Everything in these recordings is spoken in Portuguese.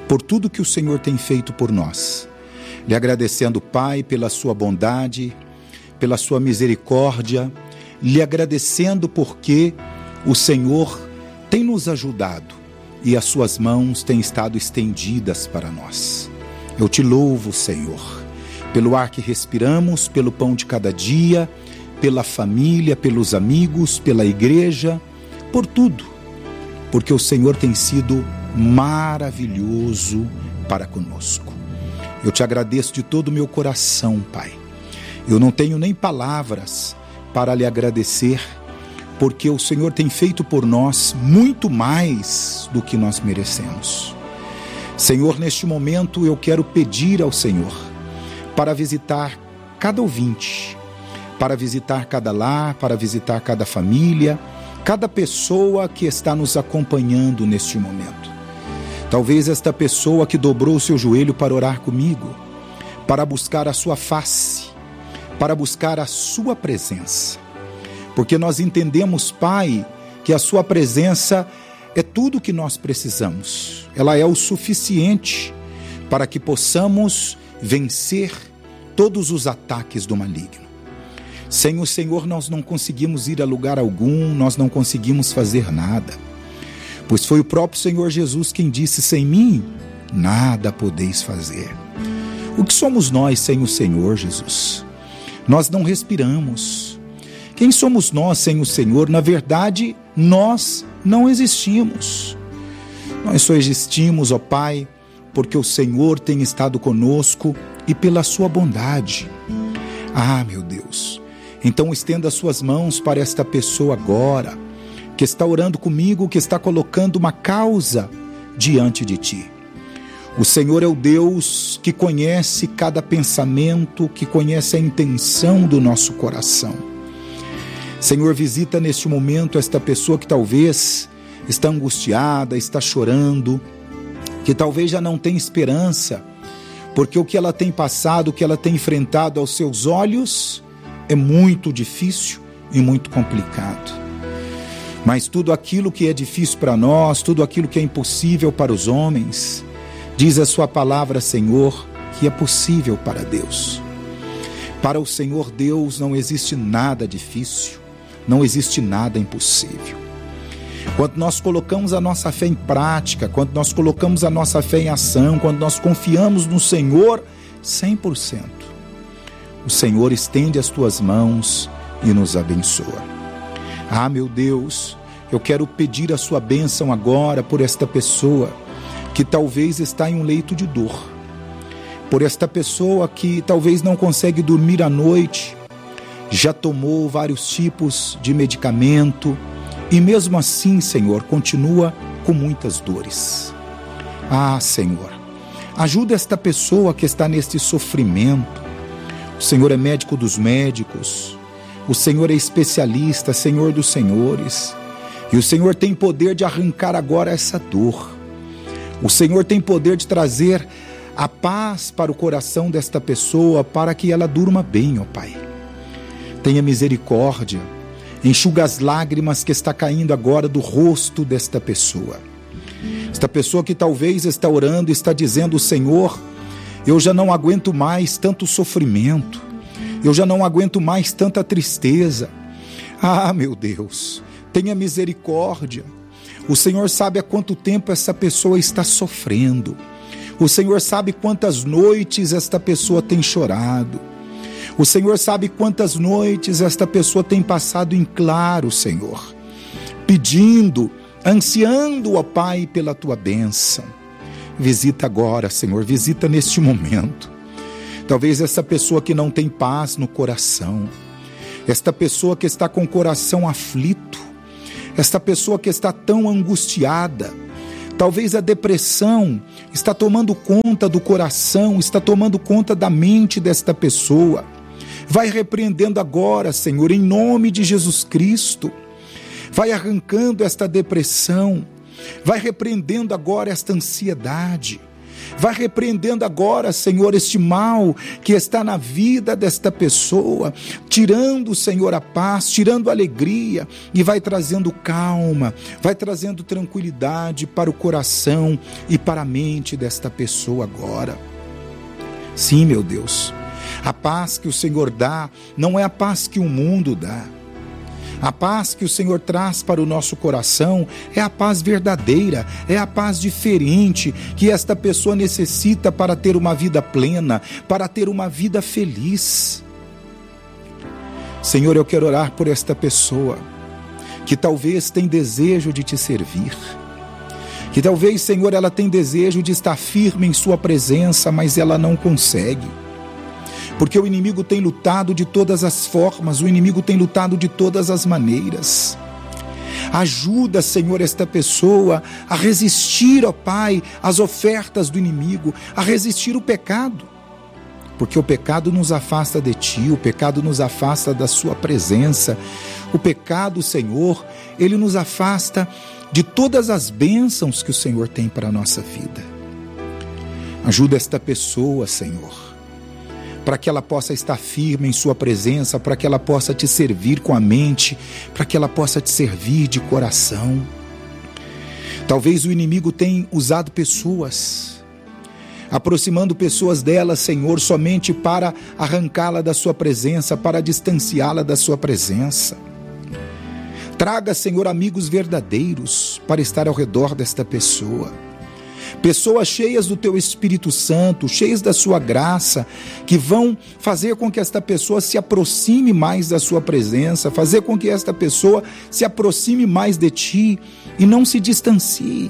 por tudo que o Senhor tem feito por nós. Lhe agradecendo, Pai, pela sua bondade, pela sua misericórdia, lhe agradecendo porque o Senhor tem nos ajudado e as suas mãos têm estado estendidas para nós. Eu te louvo, Senhor, pelo ar que respiramos, pelo pão de cada dia, pela família, pelos amigos, pela igreja, por tudo, porque o Senhor tem sido maravilhoso para conosco. Eu te agradeço de todo o meu coração, Pai. Eu não tenho nem palavras para lhe agradecer, porque o Senhor tem feito por nós muito mais do que nós merecemos. Senhor, neste momento eu quero pedir ao Senhor para visitar cada ouvinte, para visitar cada lar, para visitar cada família, cada pessoa que está nos acompanhando neste momento. Talvez esta pessoa que dobrou o seu joelho para orar comigo, para buscar a sua face, para buscar a sua presença. Porque nós entendemos, Pai, que a sua presença é tudo o que nós precisamos. Ela é o suficiente para que possamos vencer todos os ataques do maligno. Sem o Senhor nós não conseguimos ir a lugar algum, nós não conseguimos fazer nada. Pois foi o próprio Senhor Jesus quem disse: sem mim, nada podeis fazer. O que somos nós sem o Senhor, Jesus? Nós não respiramos. Quem somos nós sem o Senhor? Na verdade, nós não existimos. Nós só existimos, ó Pai, porque o Senhor tem estado conosco e pela sua bondade. Ah, meu Deus, então estenda as suas mãos para esta pessoa agora, que está orando comigo, que está colocando uma causa diante de Ti. O Senhor é o Deus que conhece cada pensamento, que conhece a intenção do nosso coração. Senhor, visita neste momento esta pessoa que talvez está angustiada, está chorando, que talvez já não tem esperança, porque o que ela tem passado, o que ela tem enfrentado aos seus olhos é muito difícil e muito complicado. Mas tudo aquilo que é difícil para nós, tudo aquilo que é impossível para os homens, diz a sua palavra, Senhor, que é possível para Deus. Para o Senhor Deus não existe nada difícil, não existe nada impossível. Quando nós colocamos a nossa fé em prática, quando nós colocamos a nossa fé em ação, quando nós confiamos no Senhor 100%, o Senhor estende as tuas mãos e nos abençoa. Ah, meu Deus, eu quero pedir a sua bênção agora por esta pessoa que talvez está em um leito de dor, por esta pessoa que talvez não consegue dormir à noite, já tomou vários tipos de medicamento e mesmo assim, Senhor, continua com muitas dores. Ah, Senhor, ajuda esta pessoa que está neste sofrimento. O Senhor é médico dos médicos, o Senhor é especialista, Senhor dos senhores, e o Senhor tem poder de arrancar agora essa dor. O Senhor tem poder de trazer a paz para o coração desta pessoa, para que ela durma bem, ó Pai. Tenha misericórdia, enxuga as lágrimas que está caindo agora do rosto desta pessoa. Esta pessoa que talvez está orando, está dizendo: Senhor, eu já não aguento mais tanto sofrimento, eu já não aguento mais tanta tristeza. Ah, meu Deus, tenha misericórdia. O Senhor sabe há quanto tempo essa pessoa está sofrendo. O Senhor sabe quantas noites esta pessoa tem chorado. O Senhor sabe quantas noites esta pessoa tem passado em claro, Senhor, pedindo, ansiando, ó Pai, pela Tua bênção. Visita agora, Senhor, visita neste momento. Talvez essa pessoa que não tem paz no coração, esta pessoa que está com o coração aflito, esta pessoa que está tão angustiada, talvez a depressão está tomando conta do coração, está tomando conta da mente desta pessoa. Vai repreendendo agora, Senhor, em nome de Jesus Cristo. Vai arrancando esta depressão, vai repreendendo agora esta ansiedade, Vai repreendendo agora, Senhor, este mal que está na vida desta pessoa, tirando, Senhor, a paz, tirando a alegria, e vai trazendo calma, vai trazendo tranquilidade para o coração e para a mente desta pessoa agora. Sim, meu Deus, a paz que o Senhor dá não é a paz que o mundo dá. A paz que o Senhor traz para o nosso coração é a paz verdadeira, é a paz diferente que esta pessoa necessita para ter uma vida plena, para ter uma vida feliz. Senhor, eu quero orar por esta pessoa que talvez tem desejo de te servir, que talvez, Senhor, ela tem desejo de estar firme em sua presença, mas ela não consegue. Porque o inimigo tem lutado de todas as formas, o inimigo tem lutado de todas as maneiras. Ajuda, Senhor, esta pessoa a resistir, ó Pai, às ofertas do inimigo, a resistir o pecado. Porque o pecado nos afasta de Ti, o pecado nos afasta da Sua presença. O pecado, Senhor, ele nos afasta de todas as bênçãos que o Senhor tem para a nossa vida. Ajuda esta pessoa, Senhor, para que ela possa estar firme em sua presença, para que ela possa te servir com a mente, para que ela possa te servir de coração. Talvez o inimigo tenha usado pessoas, aproximando pessoas dela, Senhor, somente para arrancá-la da sua presença, para distanciá-la da sua presença. Traga, Senhor, amigos verdadeiros para estar ao redor desta pessoa. Pessoas cheias do Teu Espírito Santo, cheias da Sua graça, que vão fazer com que esta pessoa se aproxime mais da Sua presença, fazer com que esta pessoa se aproxime mais de Ti e não se distancie.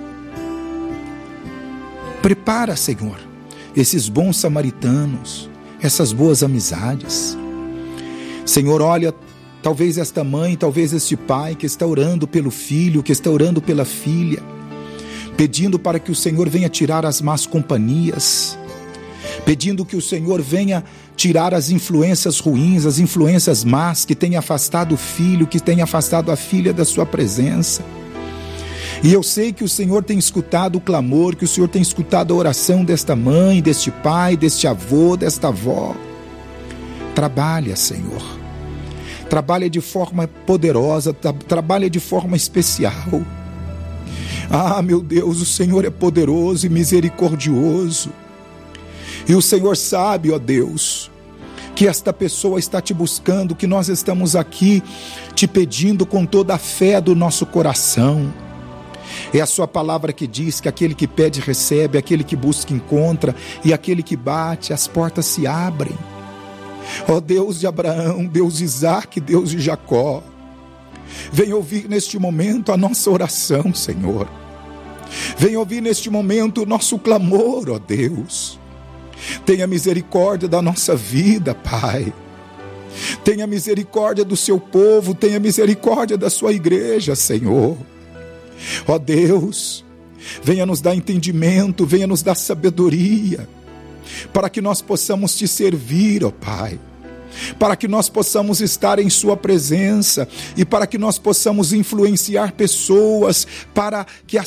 Prepara, Senhor, esses bons samaritanos, essas boas amizades. Senhor, olha, talvez esta mãe, talvez este pai que está orando pelo filho, que está orando pela filha, pedindo para que o Senhor venha tirar as más companhias, pedindo que o Senhor venha tirar as influências ruins, as influências más que têm afastado o filho, que têm afastado a filha da sua presença. E eu sei que o Senhor tem escutado o clamor, que o Senhor tem escutado a oração desta mãe, deste pai, deste avô, desta avó. Trabalha, Senhor. Trabalha de forma poderosa, trabalha de forma especial. Ah, meu Deus, o Senhor é poderoso e misericordioso. E o Senhor sabe, ó Deus, que esta pessoa está te buscando, que nós estamos aqui te pedindo com toda a fé do nosso coração. É a sua palavra que diz que aquele que pede recebe, aquele que busca encontra, e aquele que bate, as portas se abrem. Ó Deus de Abraão, Deus de Isaac, Deus de Jacó, venha ouvir neste momento a nossa oração, Senhor. Venha ouvir neste momento o nosso clamor, ó Deus. Tenha misericórdia da nossa vida, Pai. Tenha misericórdia do seu povo, tenha misericórdia da sua igreja, Senhor. Ó Deus, venha nos dar entendimento, venha nos dar sabedoria, para que nós possamos te servir, ó Pai. Para que nós possamos estar em sua presença e para que nós possamos influenciar pessoas para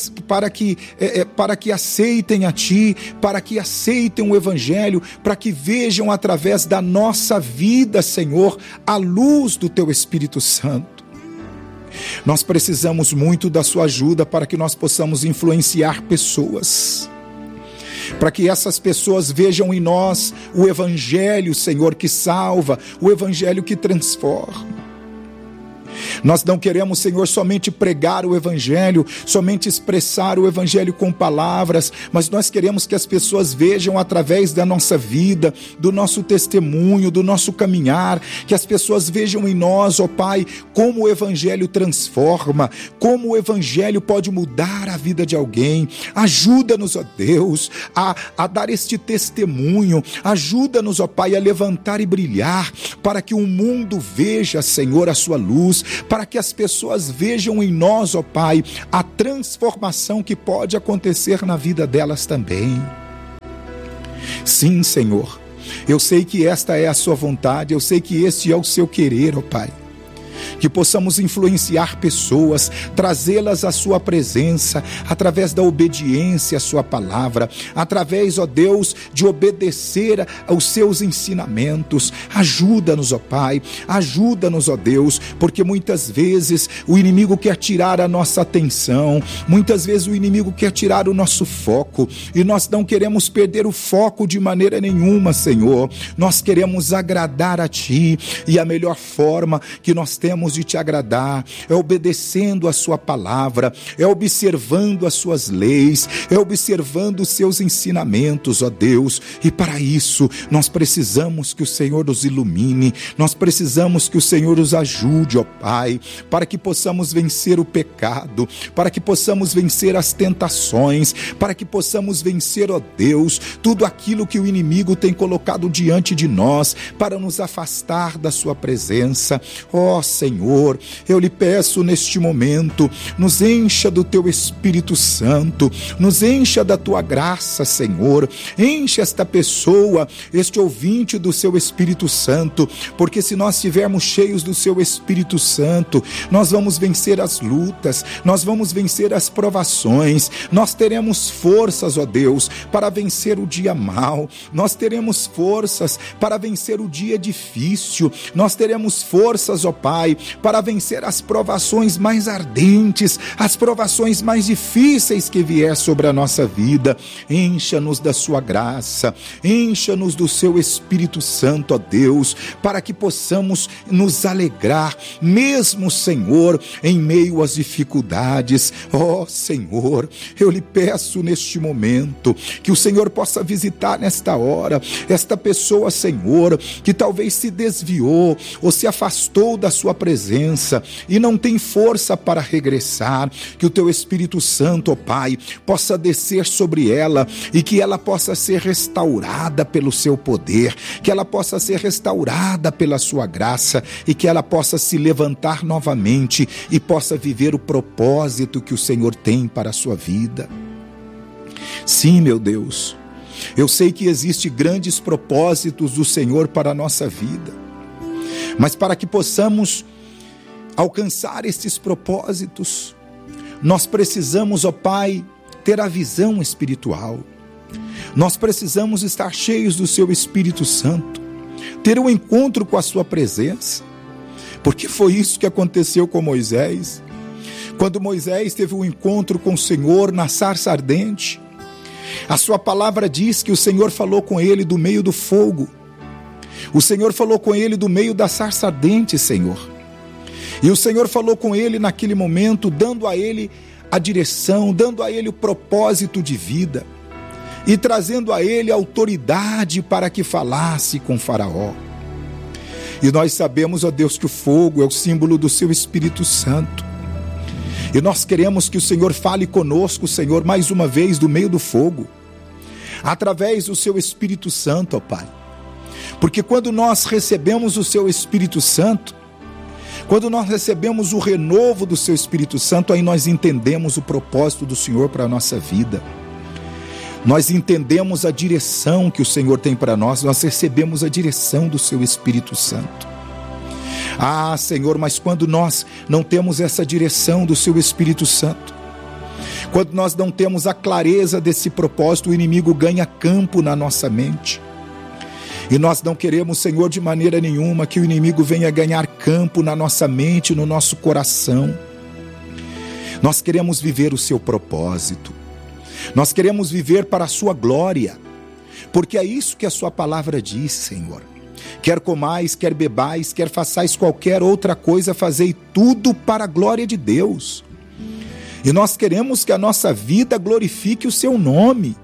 que aceitem a Ti, para que aceitem o Evangelho, para que vejam através da nossa vida, Senhor, a luz do Teu Espírito Santo. Nós precisamos muito da sua ajuda para que nós possamos influenciar pessoas, para que essas pessoas vejam em nós o Evangelho, Senhor, que salva, o Evangelho que transforma. Nós não queremos, Senhor, somente pregar o Evangelho, somente expressar o Evangelho com palavras, mas nós queremos que as pessoas vejam através da nossa vida, do nosso testemunho, do nosso caminhar, que as pessoas vejam em nós, ó Pai, como o Evangelho transforma, como o Evangelho pode mudar a vida de alguém. Ajuda-nos, ó Deus, a dar este testemunho, ajuda-nos, ó Pai, a levantar e brilhar, para que o mundo veja, Senhor, a sua luz, para que as pessoas vejam em nós, ó Pai, a transformação que pode acontecer na vida delas também. Sim, Senhor, eu sei que esta é a sua vontade, eu sei que este é o seu querer, ó Pai. que possamos influenciar pessoas, trazê-las à sua presença, através da obediência à sua palavra, através, ó Deus, de obedecer aos seus ensinamentos. Ajuda-nos, ó Pai, ajuda-nos, ó Deus, porque muitas vezes o inimigo quer tirar a nossa atenção, muitas vezes o inimigo quer tirar o nosso foco, e nós não queremos perder o foco de maneira nenhuma, Senhor. Nós queremos agradar a Ti, e a melhor forma que nós temos de Te agradar é obedecendo a Sua palavra, é observando as Suas leis, é observando os Seus ensinamentos, ó Deus. E para isso nós precisamos que o Senhor nos ilumine, nós precisamos que o Senhor nos ajude, ó Pai, para que possamos vencer o pecado, para que possamos vencer as tentações, para que possamos vencer, ó Deus, tudo aquilo que o inimigo tem colocado diante de nós para nos afastar da Sua presença. Ó Senhor, eu lhe peço neste momento, nos encha do Teu Espírito Santo, nos encha da Tua graça, Senhor. Enche esta pessoa, este ouvinte do Seu Espírito Santo, porque se nós estivermos cheios do Seu Espírito Santo, nós vamos vencer as lutas, nós vamos vencer as provações, nós teremos forças, ó Deus, para vencer o dia mau, nós teremos forças para vencer o dia difícil, nós teremos forças, ó Pai, para vencer as provações mais ardentes, as provações mais difíceis que vier sobre a nossa vida. Encha-nos da Sua graça, encha-nos do Seu Espírito Santo, ó Deus, para que possamos nos alegrar, mesmo, Senhor, em meio às dificuldades. Ó Senhor, eu lhe peço neste momento que o Senhor possa visitar nesta hora esta pessoa, Senhor, que talvez se desviou ou se afastou da Sua presença e não tem força para regressar. Que o Teu Espírito Santo, ó Pai, possa descer sobre ela e que ela possa ser restaurada pelo Seu poder, que ela possa ser restaurada pela Sua graça e que ela possa se levantar novamente e possa viver o propósito que o Senhor tem para a sua vida. Sim, meu Deus, eu sei que existem grandes propósitos do Senhor para a nossa vida, mas para que possamos alcançar estes propósitos, nós precisamos, ó Pai, ter a visão espiritual. Nós precisamos estar cheios do Seu Espírito Santo, ter um encontro com a Sua presença, porque foi isso que aconteceu com Moisés. Quando Moisés teve um encontro com o Senhor na sarça ardente, a Sua palavra diz que o Senhor falou com ele do meio do fogo, o Senhor falou com ele do meio da sarça ardente, Senhor, e o Senhor falou com ele naquele momento, dando a ele a direção, dando a ele o propósito de vida, e trazendo a ele autoridade para que falasse com Faraó. E nós sabemos, ó Deus, que o fogo é o símbolo do Seu Espírito Santo. E nós queremos que o Senhor fale conosco, Senhor, mais uma vez do meio do fogo, através do Seu Espírito Santo, ó Pai. Porque quando nós recebemos o Seu Espírito Santo, quando nós recebemos o renovo do Seu Espírito Santo, aí nós entendemos o propósito do Senhor para a nossa vida. Nós entendemos a direção que o Senhor tem para nós, nós recebemos a direção do Seu Espírito Santo. Ah, Senhor, mas quando nós não temos essa direção do Seu Espírito Santo, quando nós não temos a clareza desse propósito, o inimigo ganha campo na nossa mente. E nós não queremos, Senhor, de maneira nenhuma que o inimigo venha ganhar campo na nossa mente, no nosso coração. Nós queremos viver o Seu propósito. Nós queremos viver para a Sua glória, porque é isso que a Sua palavra diz, Senhor. Quer comais, quer bebais, quer façais qualquer outra coisa, fazei tudo para a glória de Deus. E nós queremos que a nossa vida glorifique o Seu nome.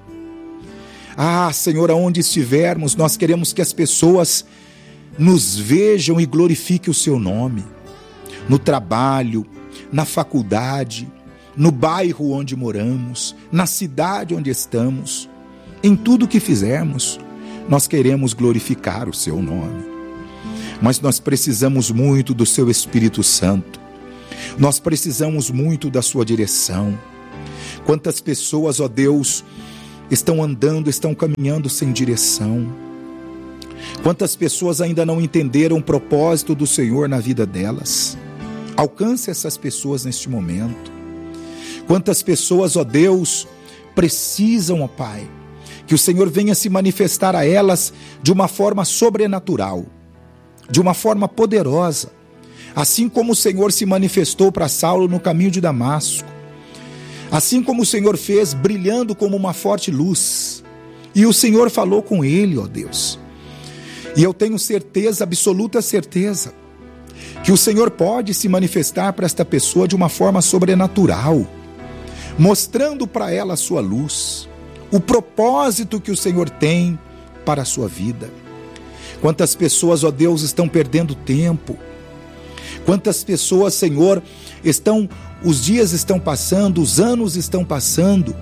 Ah, Senhor, aonde estivermos, nós queremos que as pessoas nos vejam e glorifiquem o Seu nome. No trabalho, na faculdade, no bairro onde moramos, na cidade onde estamos, em tudo que fizermos, nós queremos glorificar o Seu nome. Mas nós precisamos muito do Seu Espírito Santo, nós precisamos muito da Sua direção. Quantas pessoas, ó Deus, estão andando, estão caminhando sem direção? Quantas pessoas ainda não entenderam o propósito do Senhor na vida delas? Alcance essas pessoas neste momento. Quantas pessoas, ó Deus, precisam, ó Pai, que o Senhor venha se manifestar a elas de uma forma sobrenatural, de uma forma poderosa, assim como o Senhor se manifestou para Saulo no caminho de Damasco, assim como o Senhor fez, brilhando como uma forte luz, e o Senhor falou com ele, ó Deus. E eu tenho certeza, absoluta certeza, que o Senhor pode se manifestar para esta pessoa de uma forma sobrenatural, mostrando para ela a sua luz, o propósito que o Senhor tem para a sua vida. Quantas pessoas, ó Deus, estão perdendo tempo. Quantas pessoas, Senhor, os dias estão passando, os anos estão passando,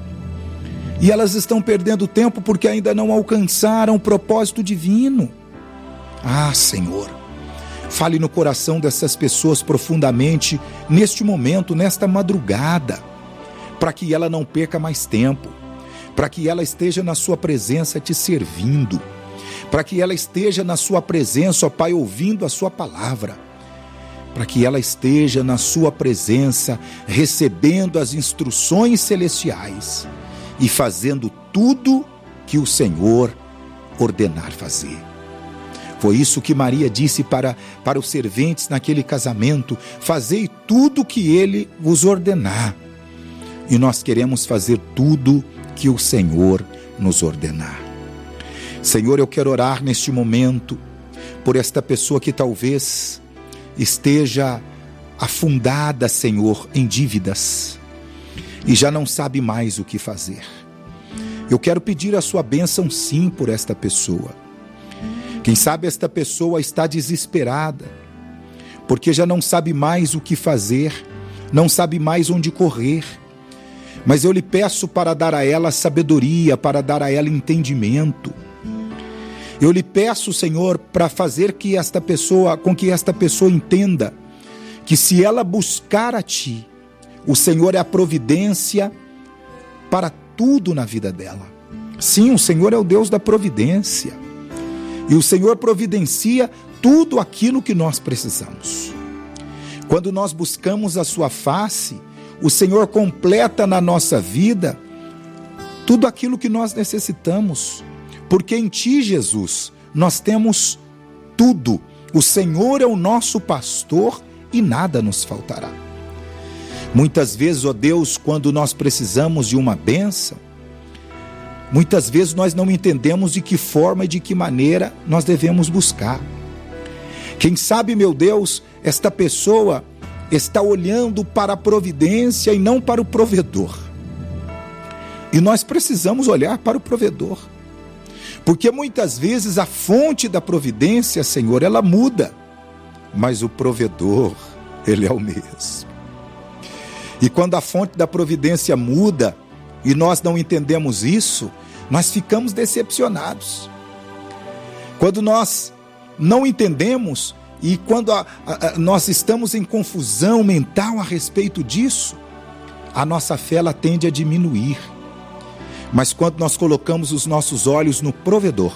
e elas estão perdendo tempo porque ainda não alcançaram o propósito divino. Ah, Senhor, fale no coração dessas pessoas profundamente neste momento, nesta madrugada, para que ela não perca mais tempo, para que ela esteja na sua presença te servindo, para que ela esteja na sua presença, ó Pai, ouvindo a sua palavra, para que ela esteja na sua presença, recebendo as instruções celestiais e fazendo tudo que o Senhor ordenar fazer. Foi isso que Maria disse para os serventes naquele casamento: fazei tudo que ele vos ordenar. E nós queremos fazer tudo que o Senhor nos ordenar. Senhor, eu quero orar neste momento por esta pessoa que talvez esteja afundada, Senhor, em dívidas e já não sabe mais o que fazer. Eu quero pedir a sua bênção, sim, por esta pessoa. Quem sabe esta pessoa está desesperada, porque já não sabe mais o que fazer, não sabe mais onde correr. Mas eu lhe peço para dar a ela sabedoria, para dar a ela entendimento. Eu lhe peço, Senhor, para fazer com que esta pessoa entenda que se ela buscar a Ti, o Senhor é a providência para tudo na vida dela. Sim, o Senhor é o Deus da providência. E o Senhor providencia tudo aquilo que nós precisamos. Quando nós buscamos a sua face, o Senhor completa na nossa vida tudo aquilo que nós necessitamos. Porque em Ti, Jesus, nós temos tudo. O Senhor é o nosso pastor e nada nos faltará. Muitas vezes, ó Deus, quando nós precisamos de uma bênção, muitas vezes nós não entendemos de que forma e de que maneira nós devemos buscar. Quem sabe, meu Deus, esta pessoa está olhando para a providência e não para o provedor. E nós precisamos olhar para o provedor. Porque muitas vezes a fonte da providência, Senhor, ela muda, mas o provedor, ele é o mesmo. E quando a fonte da providência muda e nós não entendemos isso, nós ficamos decepcionados. Quando nós não entendemos e quando nós estamos em confusão mental a respeito disso, a nossa fé ela tende a diminuir. Mas quando nós colocamos os nossos olhos no provedor,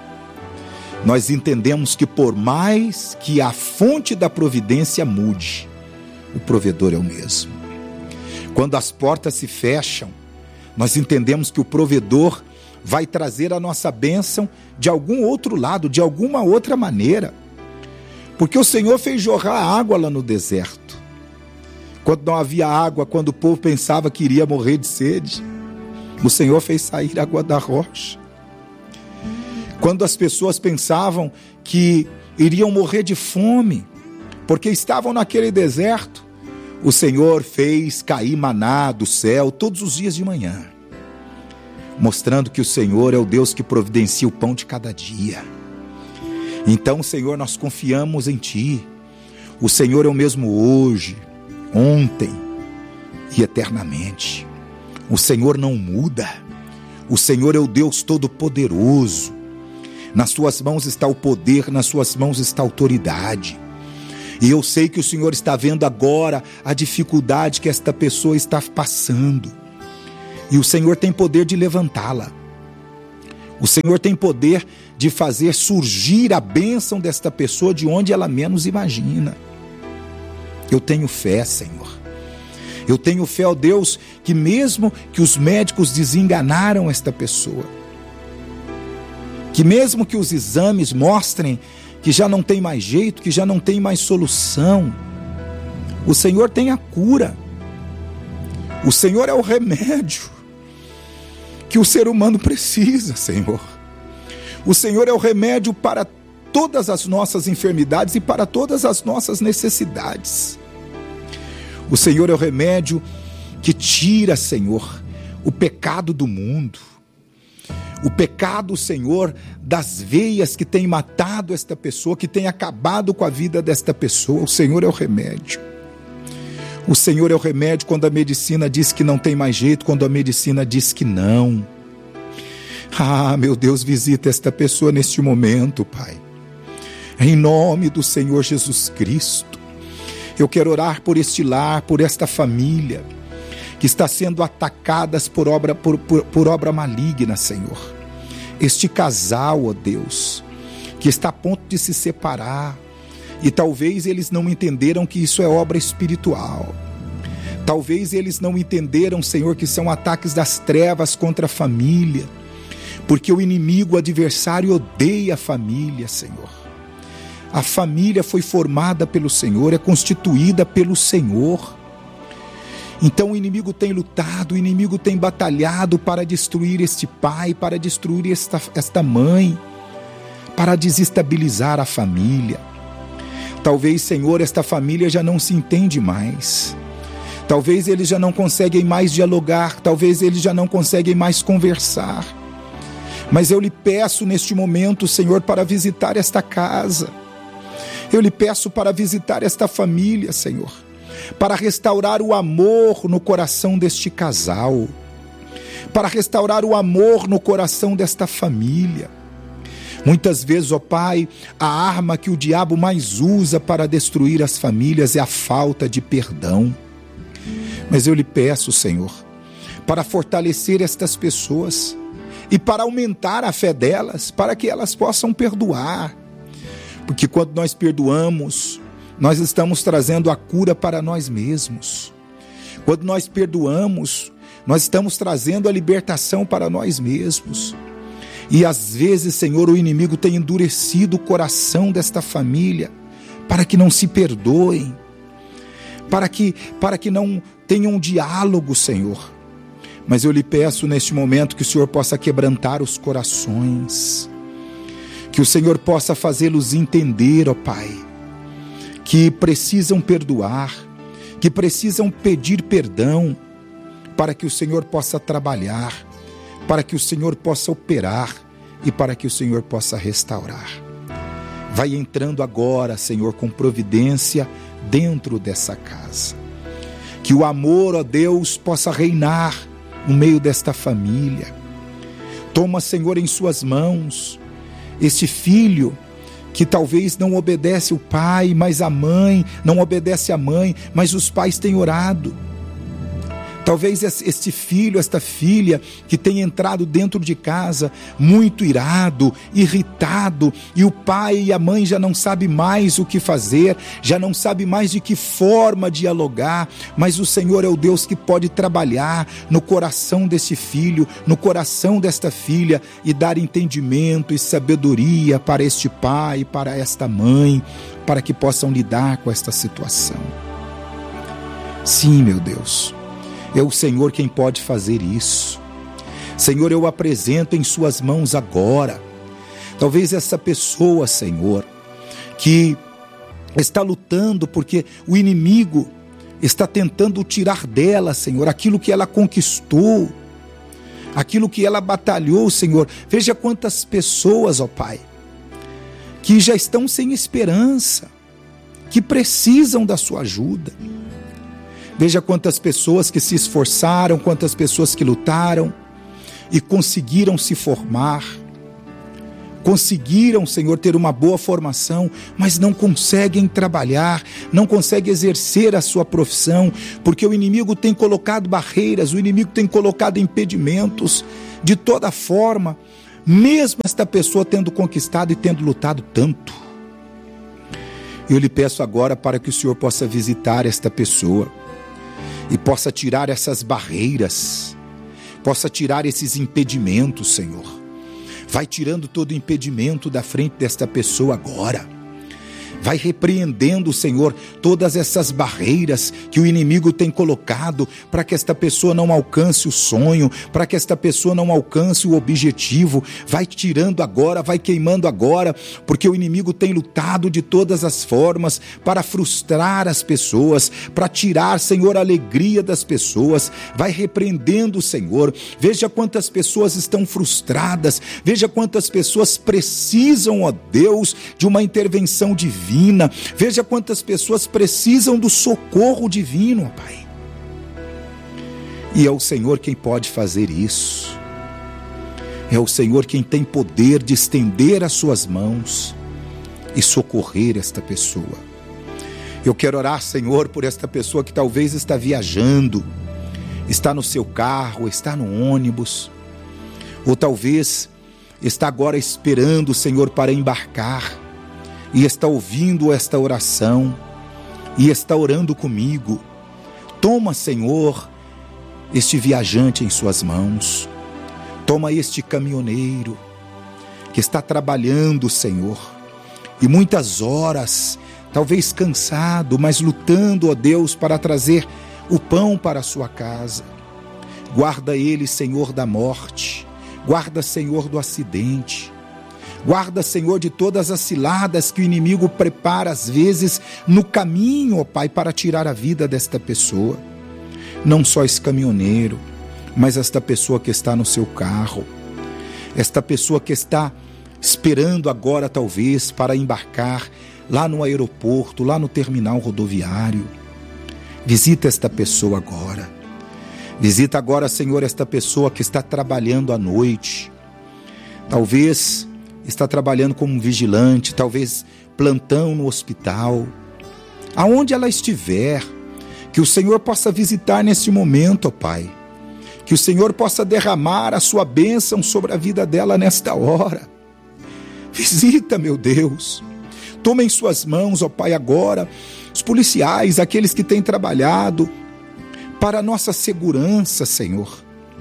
nós entendemos que por mais que a fonte da providência mude, o provedor é o mesmo. Quando as portas se fecham, nós entendemos que o provedor vai trazer a nossa bênção de algum outro lado, de alguma outra maneira. Porque o Senhor fez jorrar água lá no deserto. Quando não havia água, quando o povo pensava que iria morrer de sede, o Senhor fez sair água da rocha. Quando as pessoas pensavam que iriam morrer de fome, porque estavam naquele deserto, o Senhor fez cair maná do céu todos os dias de manhã, mostrando que o Senhor é o Deus que providencia o pão de cada dia. Então, Senhor, nós confiamos em Ti. O Senhor é o mesmo hoje, ontem e eternamente. O Senhor não muda. O Senhor é o Deus Todo-Poderoso. Nas Suas mãos está o poder, nas Suas mãos está a autoridade. E eu sei que o Senhor está vendo agora a dificuldade que esta pessoa está passando. E o Senhor tem poder de levantá-la. O Senhor tem poder de fazer surgir a bênção desta pessoa de onde ela menos imagina. Eu tenho fé, Senhor. Eu tenho fé, ó Deus, que mesmo que os médicos desenganaram esta pessoa, que mesmo que os exames mostrem que já não tem mais jeito, que já não tem mais solução, o Senhor tem a cura. O Senhor é o remédio que o ser humano precisa, Senhor. O Senhor é o remédio para todas as nossas enfermidades e para todas as nossas necessidades. O Senhor é o remédio que tira, Senhor, o pecado do mundo. O pecado, Senhor, das veias que tem matado esta pessoa, que tem acabado com a vida desta pessoa. O Senhor é o remédio. O Senhor é o remédio quando a medicina diz que não tem mais jeito, quando a medicina diz que não. Ah, meu Deus, visita esta pessoa neste momento, Pai. Em nome do Senhor Jesus Cristo. Eu quero orar por este lar, por esta família que está sendo atacadas por obra maligna, Senhor. Este casal, ó Deus, que está a ponto de se separar, e talvez eles não entenderam que isso é obra espiritual. Talvez eles não entenderam, Senhor, que são ataques das trevas contra a família, porque o inimigo, o adversário, odeia a família, Senhor. A família foi formada pelo Senhor, é constituída pelo Senhor. Então o inimigo tem lutado, o inimigo tem batalhado para destruir este pai, para destruir esta mãe, para desestabilizar a família. Talvez, Senhor, esta família já não se entende mais. Talvez eles já não conseguem mais dialogar, talvez eles já não conseguem mais conversar. Mas eu lhe peço neste momento, Senhor, para visitar esta casa. Eu lhe peço para visitar esta família, Senhor, para restaurar o amor no coração deste casal, para restaurar o amor no coração desta família. Muitas vezes, ó Pai, a arma que o diabo mais usa para destruir as famílias é a falta de perdão. Mas eu lhe peço, Senhor, para fortalecer estas pessoas e para aumentar a fé delas, para que elas possam perdoar. Porque quando nós perdoamos, nós estamos trazendo a cura para nós mesmos. Quando nós perdoamos, nós estamos trazendo a libertação para nós mesmos. E às vezes, Senhor, o inimigo tem endurecido o coração desta família para que não se perdoem, para que não tenham um diálogo, Senhor. Mas eu lhe peço neste momento que o Senhor possa quebrantar os corações, que o Senhor possa fazê-los entender, ó Pai, que precisam perdoar, que precisam pedir perdão, para que o Senhor possa trabalhar, para que o Senhor possa operar e para que o Senhor possa restaurar. Vai entrando agora, Senhor, com providência dentro dessa casa. Que o amor, ó Deus, possa reinar no meio desta família. Toma, Senhor, em suas mãos este filho que talvez não obedece o pai, mas a mãe, não obedece a mãe, mas os pais têm orado. Talvez este filho, esta filha que tem entrado dentro de casa muito irado, irritado, e o pai e a mãe já não sabem mais o que fazer, já não sabem mais de que forma dialogar, mas o Senhor é o Deus que pode trabalhar no coração desse filho, no coração desta filha, e dar entendimento e sabedoria para este pai, para esta mãe, para que possam lidar com esta situação. Sim, meu Deus, é o Senhor quem pode fazer isso. Senhor, eu apresento em suas mãos agora, talvez essa pessoa, Senhor, que está lutando porque o inimigo está tentando tirar dela, Senhor, aquilo que ela conquistou, aquilo que ela batalhou, Senhor. Veja quantas pessoas, ó Pai, que já estão sem esperança, que precisam da sua ajuda. Veja quantas pessoas que se esforçaram, quantas pessoas que lutaram e conseguiram se formar, conseguiram, Senhor, ter uma boa formação, mas não conseguem trabalhar, não conseguem exercer a sua profissão, porque o inimigo tem colocado barreiras, o inimigo tem colocado impedimentos de toda forma, mesmo esta pessoa tendo conquistado e tendo lutado tanto. Eu lhe peço agora para que o Senhor possa visitar esta pessoa e possa tirar essas barreiras, possa tirar esses impedimentos, Senhor. Vai tirando todo impedimento da frente desta pessoa agora. Vai repreendendo, Senhor, todas essas barreiras que o inimigo tem colocado para que esta pessoa não alcance o sonho, para que esta pessoa não alcance o objetivo. Vai tirando agora, vai queimando agora, porque o inimigo tem lutado de todas as formas para frustrar as pessoas, para tirar, Senhor, a alegria das pessoas. Vai repreendendo, Senhor. Veja quantas pessoas estão frustradas, veja quantas pessoas precisam, ó Deus, de uma intervenção divina. Veja quantas pessoas precisam do socorro divino, ó Pai. E é o Senhor quem pode fazer isso. É o Senhor quem tem poder de estender as suas mãos e socorrer esta pessoa. Eu quero orar, Senhor, por esta pessoa que talvez está viajando, está no seu carro, está no ônibus, ou talvez está agora esperando, Senhor, para embarcar, e está ouvindo esta oração, e está orando comigo. Toma, Senhor, este viajante em suas mãos. Toma este caminhoneiro que está trabalhando, Senhor, e muitas horas, talvez cansado, mas lutando, ó Deus, para trazer o pão para a sua casa. Guarda ele, Senhor, da morte. Guarda, Senhor, do acidente. Guarda, Senhor, de todas as ciladas que o inimigo prepara, às vezes, no caminho, ó Pai, para tirar a vida desta pessoa. Não só esse caminhoneiro, mas esta pessoa que está no seu carro. Esta pessoa que está esperando agora, talvez, para embarcar lá no aeroporto, lá no terminal rodoviário. Visita esta pessoa agora. Visita agora, Senhor, esta pessoa que está trabalhando à noite. Talvez está trabalhando como vigilante, talvez plantão no hospital. Aonde ela estiver, que o Senhor possa visitar neste momento, ó Pai. Que o Senhor possa derramar a sua bênção sobre a vida dela nesta hora. Visita, meu Deus. Toma em suas mãos, ó Pai, agora, os policiais, aqueles que têm trabalhado para a nossa segurança, Senhor.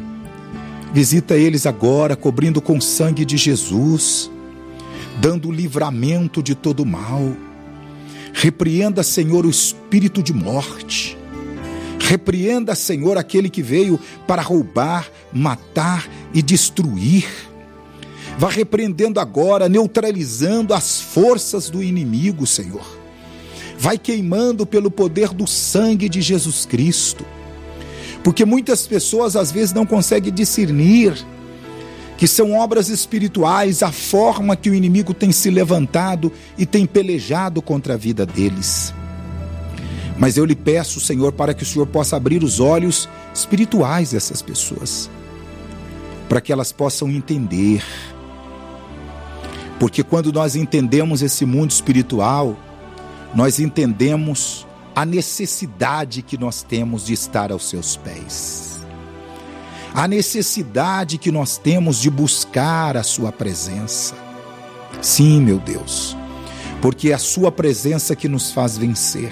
Visita eles agora, cobrindo com o sangue de Jesus, dando livramento de todo mal. Repreenda, Senhor, o espírito de morte. Repreenda, Senhor, aquele que veio para roubar, matar e destruir. Vá repreendendo agora, neutralizando as forças do inimigo, Senhor. Vai queimando pelo poder do sangue de Jesus Cristo. Porque muitas pessoas às vezes não conseguem discernir que são obras espirituais a forma que o inimigo tem se levantado e tem pelejado contra a vida deles. Mas eu lhe peço, Senhor, para que o Senhor possa abrir os olhos espirituais dessas pessoas, para que elas possam entender. Porque quando nós entendemos esse mundo espiritual, nós entendemos a necessidade que nós temos de estar aos seus pés. A necessidade que nós temos de buscar a sua presença. Sim, meu Deus, porque é a sua presença que nos faz vencer.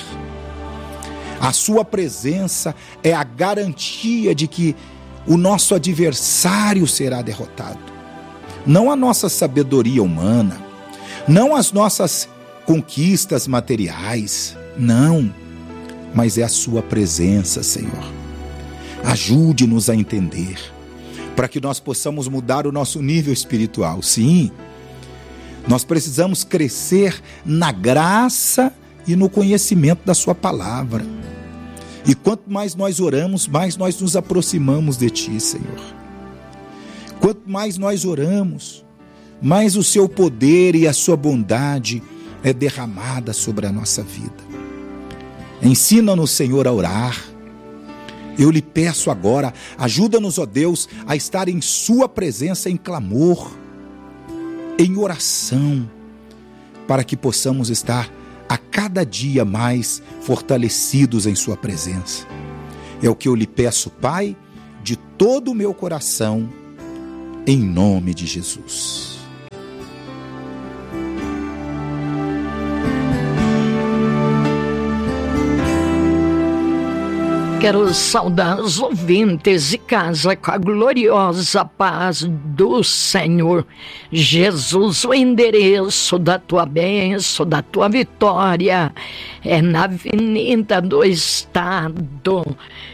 A sua presença é a garantia de que o nosso adversário será derrotado. Não a nossa sabedoria humana, não as nossas conquistas materiais, não, mas é a sua presença, Senhor. Ajude-nos a entender, para que nós possamos mudar o nosso nível espiritual. Sim, nós precisamos crescer na graça e no conhecimento da sua palavra. E quanto mais nós oramos, mais nós nos aproximamos de Ti, Senhor. Quanto mais nós oramos, mais o Seu poder e a Sua bondade é derramada sobre a nossa vida. Ensina-nos, Senhor, a orar. Eu lhe peço agora, ajuda-nos, ó Deus, a estar em Sua presença em clamor, em oração, para que possamos estar a cada dia mais fortalecidos em Sua presença. É o que eu lhe peço, Pai, de todo o meu coração, em nome de Jesus. Quero saudar os ouvintes de casa com a gloriosa paz do Senhor Jesus. O endereço da tua bênção, da tua vitória, é na Avenida do Estado,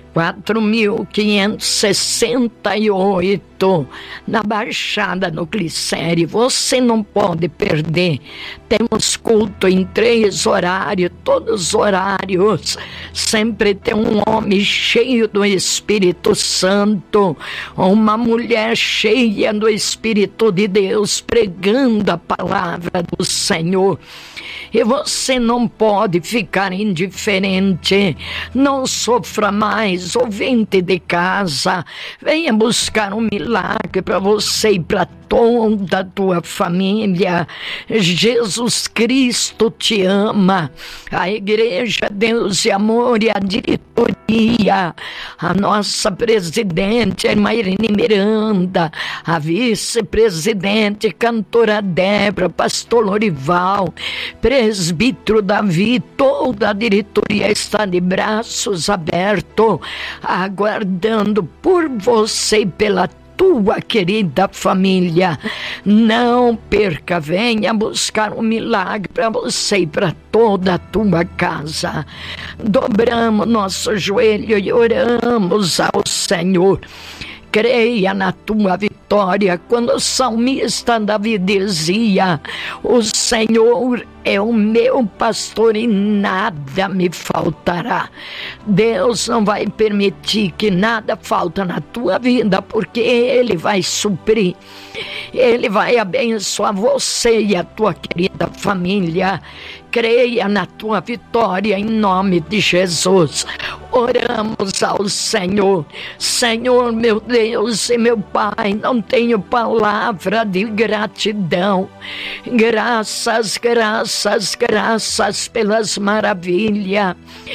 4.568, na Baixada no Glicério. Você não pode perder. Temos culto em 3 horários, todos os horários. Sempre tem um homem cheio do Espírito Santo, uma mulher cheia do Espírito de Deus, pregando a palavra do Senhor. E você não pode ficar indiferente. Não sofra mais, ouvinte de casa. Venha buscar um milagre para você e para toda a tua família. Jesus Cristo te ama. A Igreja Deus e Amor e a diretoria, a nossa presidente, a irmã Irene Miranda, a vice-presidente, cantora Débora, pastor Lorival, presbítero Davi, toda a diretoria está de braços abertos, aguardando por você e pela tua querida família. Não perca, venha buscar um milagre para você e para toda a tua casa. Dobramos nosso joelho e oramos ao Senhor. Creia na tua vitória. Quando o salmista Davi dizia: o Senhor é o meu pastor e nada me faltará. Deus não vai permitir que nada falte na tua vida, porque Ele vai suprir. Ele vai abençoar você e a tua querida família. Creia na tua vitória em nome de Jesus. Oramos ao Senhor. Senhor, meu Deus e meu Pai, não tenho palavra de gratidão. Graças, graças, graças pelas maravilhas.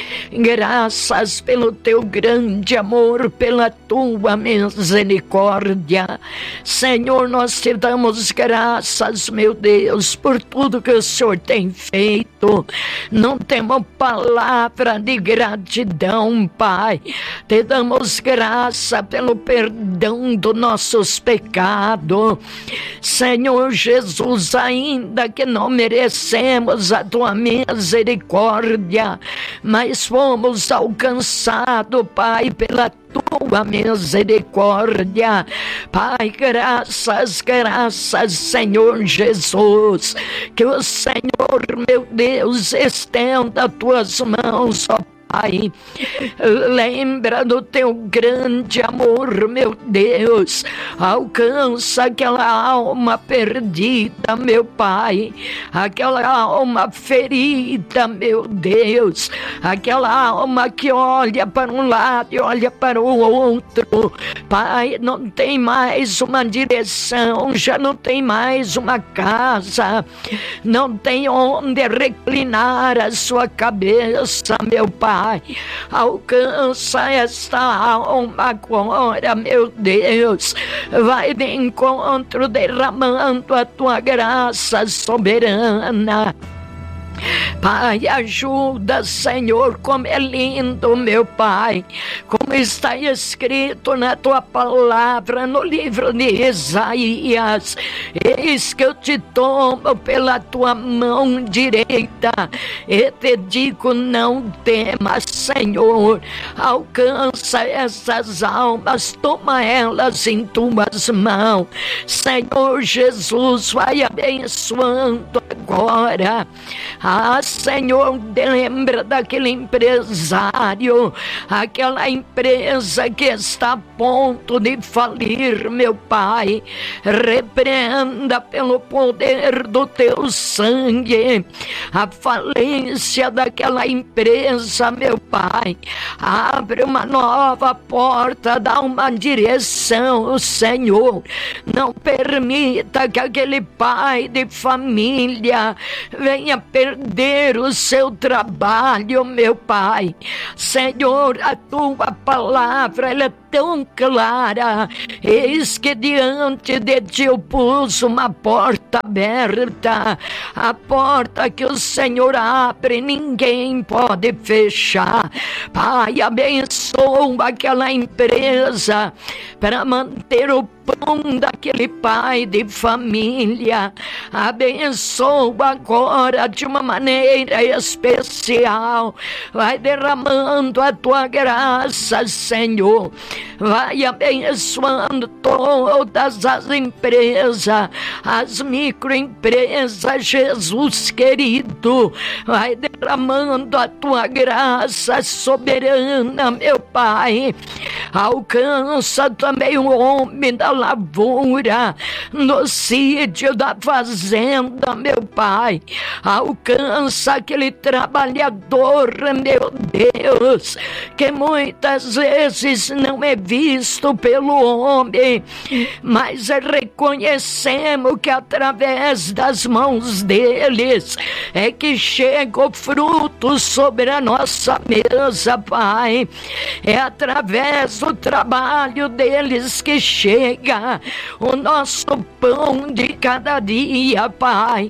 Graças pelo teu grande amor, pela tua misericórdia. Senhor, nós te damos graças, meu Deus, por tudo que o Senhor tem feito. Não temos palavra de gratidão, Pai. Te damos graça pelo perdão dos nossos pecados. Senhor Jesus, ainda que não merecemos a tua misericórdia, mas fomos alcançados, Pai, pela tua misericórdia. Pai, graças, graças, Senhor Jesus. Que o Senhor, meu Deus, estenda tuas mãos, ó Pai, lembra do teu grande amor, meu Deus. Alcança aquela alma perdida, meu Pai, aquela alma ferida, meu Deus, aquela alma que olha para um lado e olha para o outro. Pai, não tem mais uma direção, já não tem mais uma casa, não tem onde reclinar a sua cabeça, meu Pai. Alcança esta alma agora, meu Deus. Vai de encontro, derramando a tua graça soberana. Pai, ajuda, Senhor, como é lindo, meu Pai, como está escrito na tua palavra, no livro de Isaías: eis que eu te tomo pela tua mão direita e te digo, não temas. Senhor, alcança essas almas, toma elas em tuas mãos. Senhor Jesus, vai abençoando agora. Ah, Senhor, lembra daquele empresário, aquela empresa que está a ponto de falir, meu Pai. Repreenda pelo poder do teu sangue a falência daquela empresa, meu Pai. Abre uma nova porta, dá uma direção, Senhor. Não permita que aquele pai de família venha perder o seu trabalho, meu Pai. Senhor, a tua palavra, ela é tão clara. Eis que diante de ti eu pus uma porta aberta, a porta que o Senhor abre, ninguém pode fechar. Pai, abençoa aquela empresa para manter o pão daquele pai de família. Abençoa agora de uma maneira especial. Vai derramando a tua graça, Senhor. Vai abençoando todas as empresas, as microempresas, Jesus querido. Vai derramando a tua graça soberana, meu Pai. Alcança também o homem da lavoura, no sítio da fazenda, meu Pai. Alcança aquele trabalhador, meu Deus, que muitas vezes não é visto pelo homem, mas reconhecemos que através das mãos deles é que chega o fruto sobre a nossa mesa, Pai. É através do trabalho deles que chega o nosso pão de cada dia, Pai.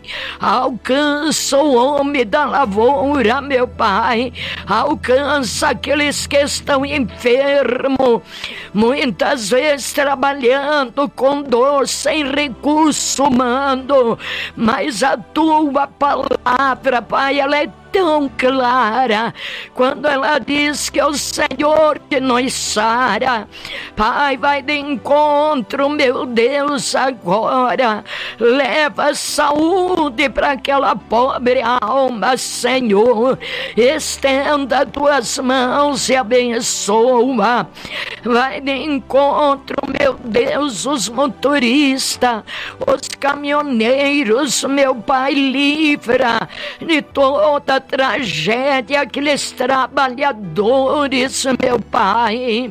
Alcança o homem da lavoura, meu Pai. Alcança aqueles que estão enfermos, muitas vezes trabalhando com dor, sem recurso humano, mas a tua palavra, Pai, ela é tão clara, quando ela diz que é o Senhor que nos sara. Pai, vai de encontro, meu Deus, agora. Leva saúde para aquela pobre alma, Senhor. Estenda tuas mãos e abençoa. Vai de encontro, meu Deus, os motoristas, os caminhoneiros, meu Pai, livra de toda tragédia aqueles trabalhadores, meu Pai.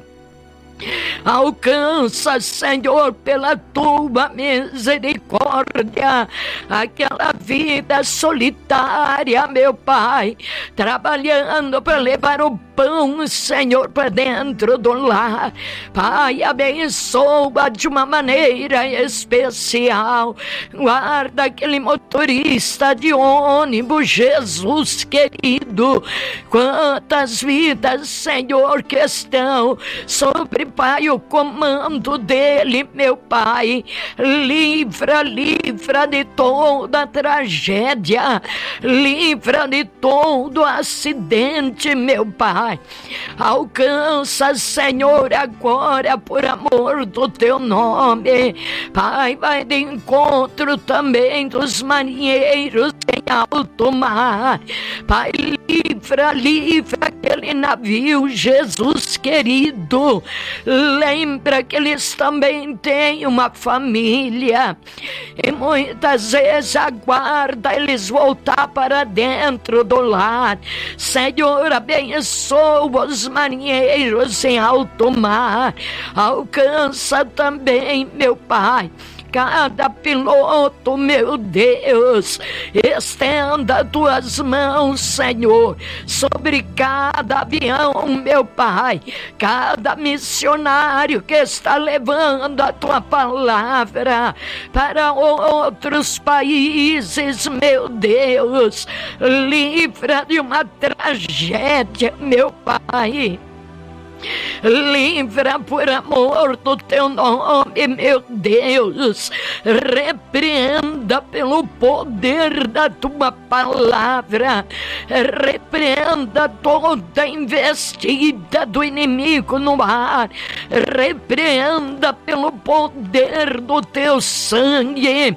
Alcança, Senhor, pela tua misericórdia, aquela vida solitária, meu Pai, trabalhando para levar o pão, Senhor, para dentro do lar. Pai, abençoa de uma maneira especial. Guarda aquele motorista de ônibus, Jesus querido. Quantas vidas, Senhor, que estão sobre, Pai, o comando dele, meu Pai. Livra de toda tragédia, livra de todo acidente, meu Pai. Alcança, Senhor, agora por amor do teu nome. Pai, vai de encontro também dos marinheiros em alto mar. Pai, livra aquele navio, Jesus querido. Lembra que eles também têm uma família e muitas vezes aguarda eles voltar para dentro do lar. Senhor, abençoa os marinheiros em alto mar. Alcança também, meu Pai, cada piloto, meu Deus. Estenda tuas mãos, Senhor, sobre cada avião, meu Pai, cada missionário que está levando a tua palavra para outros países, meu Deus. Livra de uma tragédia, meu Pai. Livra por amor do teu nome, meu Deus. Repreenda pelo poder da tua palavra. Repreenda toda investida do inimigo no ar. Repreenda pelo poder do teu sangue.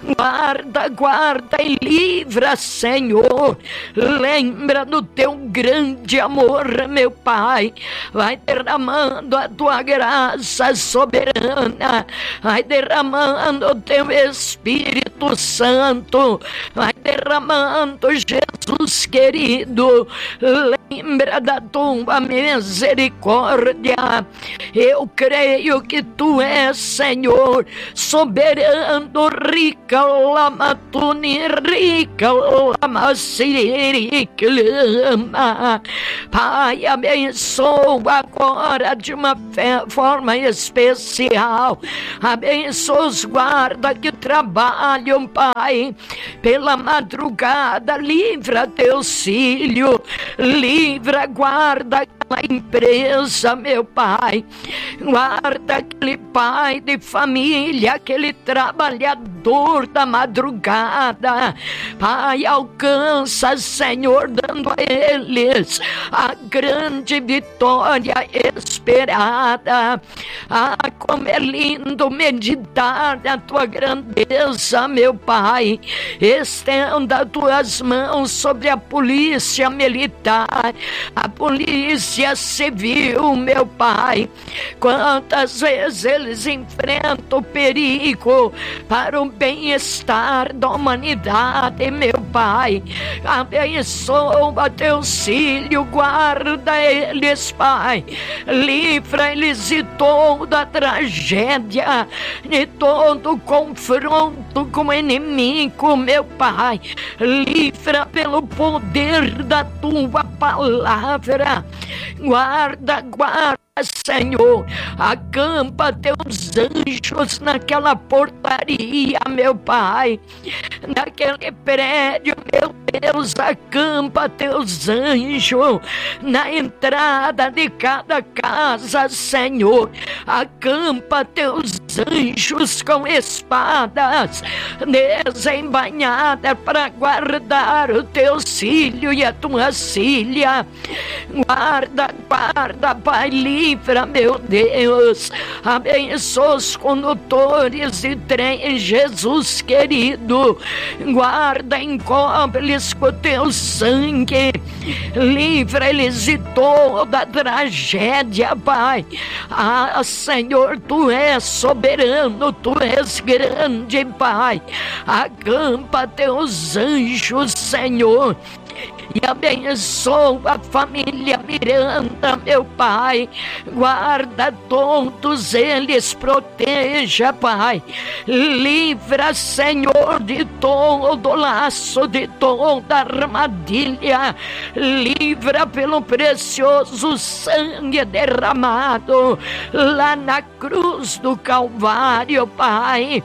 Guarda e livra, Senhor. Lembra do teu grande amor, meu Pai. Vai derramando a tua graça soberana. Vai derramando o teu Espírito Santo. Vai derramando, Jesus querido, lembra da tua misericórdia. Eu creio que tu és, Senhor, soberano, rica lamatuni, rica lamasiri, clama. Pai, abençoa agora de uma forma especial. Abençoa os guardas que trabalham, Pai, pela madrugada. Livra teus filhos, livra, guarda aquela empresa, meu Pai. Guarda aquele pai de família, aquele trabalhador da madrugada. Pai, alcança, Senhor, dando a eles a grande vitória esperada. Ah, como é lindo meditar na tua grandeza, meu Pai. Estenda tuas mãos sobre a polícia militar, a polícia civil, meu Pai. Quantas vezes eles enfrentam perigo para o bem-estar da humanidade, meu Pai. Abençoa teus filhos, guarda eles, Pai. Livra eles de toda tragédia, de todo confronto com o inimigo, meu Pai. Livra pelo poder da tua palavra. Guarda, Senhor, acampa teus anjos naquela portaria, meu Pai, naquele prédio, meu Deus, acampa teus anjos na entrada de cada casa, Senhor. Acampa teus anjos com espadas desembainhadas para guardar o teu filho e a tua filha. Guarda, Pai, livra, meu Deus. Abençoa os condutores de trem, Jesus querido. Guarda, encobre-lhes com o teu sangue. Livra eles de toda tragédia, Pai. Ah, Senhor, tu és soberano, tu és grande, Pai. Acampa teus anjos, Senhor. E abençoa a família Miranda, meu Pai. Guarda todos eles, proteja, Pai. Livra, Senhor, de todo laço, de toda armadilha. Livra pelo precioso sangue derramado lá na cruz do Calvário, Pai.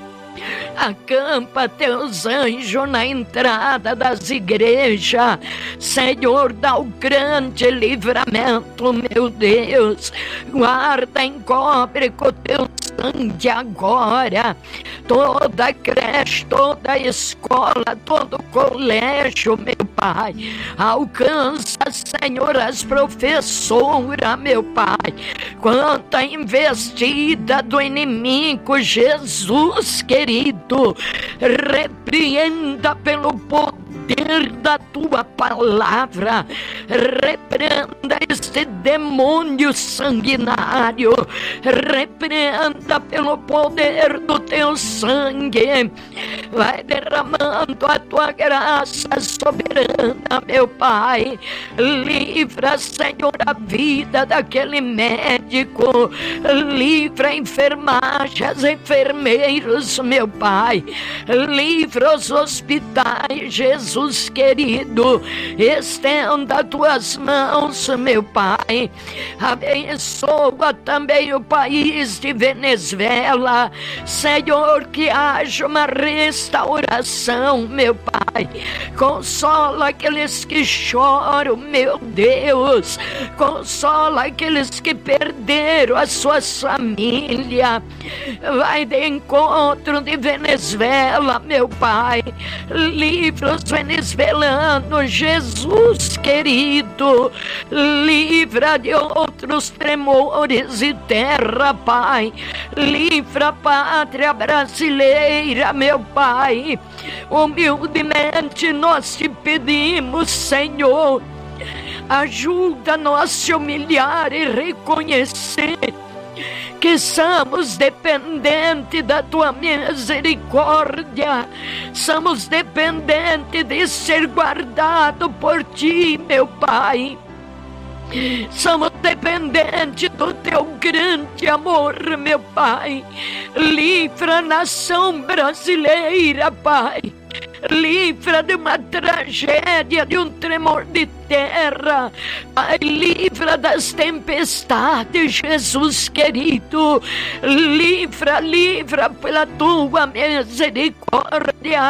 Acampa teus anjos na entrada das igrejas, Senhor, dá o grande livramento, meu Deus. Guarda, encobre com teu sangue agora toda creche, toda escola, todo colégio, meu Pai. Alcança, Senhor, as professoras, meu Pai. Quanta investida do inimigo, Jesus querido, repreenda pelo poder da tua palavra. Repreenda esse demônio sanguinário. Repreenda pelo poder do teu sangue. Vai derramando a tua graça soberana, meu Pai. Livra, Senhor, a vida daquele médico. Livra a enfermagem, os enfermeiros, meu Pai. Livra os hospitais, Jesus querido. Estenda tuas mãos, meu Pai. Abençoa também o país de Venezuela, Senhor, que haja uma restauração, meu Pai. Consola aqueles que choram, meu Deus. Consola aqueles que perderam as suas famílias. Vai de encontro de Venezuela, meu Pai. Livra os venezuelanos, Jesus querido. Livra de outros tremores de terra, Pai. Livra a pátria brasileira, meu Pai. Humildemente nós te pedimos, Senhor, ajuda-nos a se humilhar e reconhecer que somos dependentes da tua misericórdia, somos dependentes de ser guardados por ti, meu Pai. Somos dependentes do teu grande amor, meu Pai. Livra a nação brasileira, Pai. Livra de uma tragédia, de um tremor de terra. Pai, livra das tempestades, Jesus querido. Livra pela tua misericórdia.